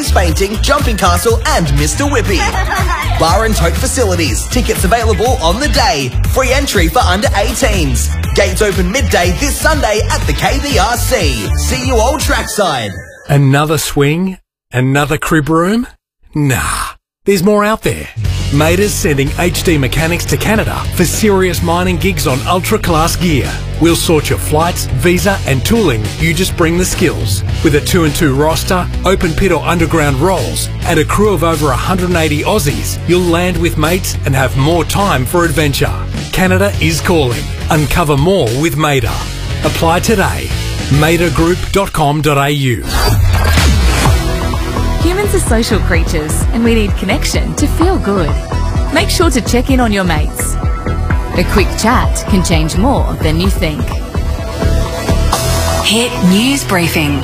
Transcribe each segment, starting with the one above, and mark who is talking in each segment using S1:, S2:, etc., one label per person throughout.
S1: face painting, jumping castle and Mr. Whippy. Bar and tote facilities. Tickets available on the day. Free entry for under 18s. Gates open midday this Sunday at the KBRC. See you all trackside.
S2: Another swing? Another crib room? Nah, there's more out there. Mader's sending HD mechanics to Canada for serious mining gigs on ultra-class gear. We'll sort your flights, visa and tooling. You just bring the skills. With a 2-and-2 roster, open pit or underground roles, and a crew of over 180 Aussies, you'll land with mates and have more time for adventure. Canada is calling. Uncover more with Mader. Apply today. madergroup.com.au.
S3: Humans are social creatures and we need connection to feel good. Make sure to check in on your mates. A quick chat can change more than you think.
S4: Hit News Briefing.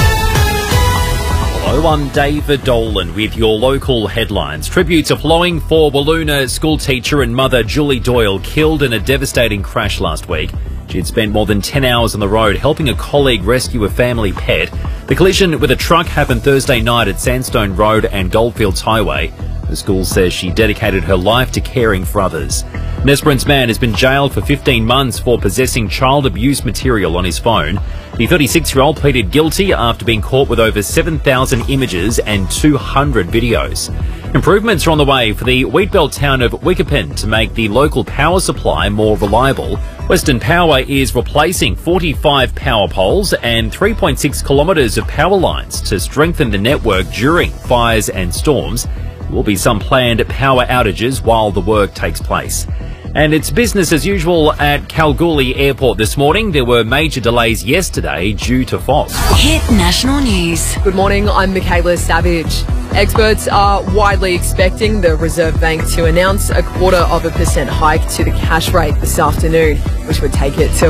S5: Hello, I'm David Dolan with your local headlines. Tributes are flowing for Wiluna schoolteacher and mother Julie Doyle, killed in a devastating crash last week. She'd spent more than 10 hours on the road helping a colleague rescue a family pet. The collision with a truck happened Thursday night at Sandstone Road and Goldfields Highway. The school says she dedicated her life to caring for others. An Esperance man has been jailed for 15 months for possessing child abuse material on his phone. The 36-year-old pleaded guilty after being caught with over 7,000 images and 200 videos. Improvements are on the way for the wheatbelt town of Wickerpin to make the local power supply more reliable. Western Power is replacing 45 power poles and 3.6 kilometres of power lines to strengthen the network during fires and storms. There will be some planned power outages while the work takes place. And it's business as usual at Kalgoorlie Airport this morning. There were major delays yesterday due to fog.
S4: Hit National News.
S6: Good morning, I'm Michaela Savage. Experts are widely expecting the Reserve Bank to announce a 0.25% hike to the cash rate this afternoon, which would take it to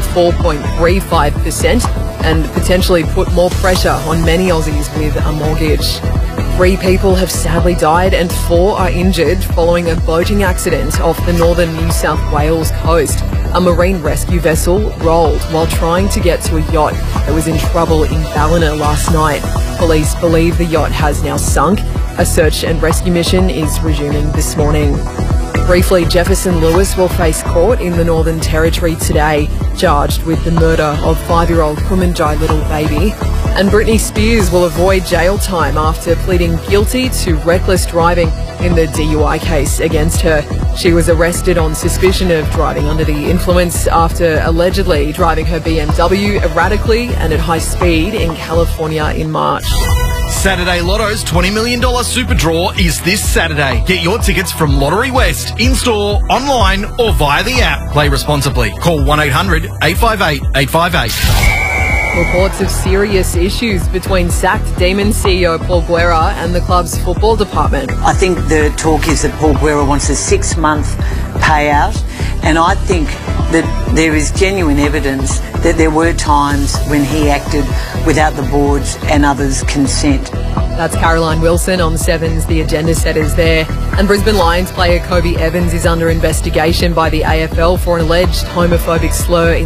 S6: 4.35% and potentially put more pressure on many Aussies with a mortgage. 3 people have sadly died and 4 are injured following a boating accident off the northern New South Wales coast. A marine rescue vessel rolled while trying to get to a yacht that was in trouble in Ballina last night. Police believe the yacht has now sunk. A search and rescue mission is resuming this morning. Briefly, Jefferson Lewis will face court in the Northern Territory today, charged with the murder of 5-year-old Kumanjai little baby. And Britney Spears will avoid jail time after pleading guilty to reckless driving in the DUI case against her. She was arrested on suspicion of driving under the influence after allegedly driving her BMW erratically and at high speed in California in March.
S7: Saturday Lotto's $20 million Super Draw is this Saturday. Get your tickets from Lottery West, in-store, online or via the app. Play responsibly. Call 1-800-858-858.
S6: Reports of serious issues between sacked Demon CEO Paul Guerra and the club's football department.
S8: I think the talk is that Paul Guerra wants a 6-month payout, and I think that there is genuine evidence that there were times when he acted without the board's and others' consent.
S6: That's Caroline Wilson on Sevens, the agenda setters there. And Brisbane Lions player Kobe Evans is under investigation by the AFL for an alleged homophobic slur in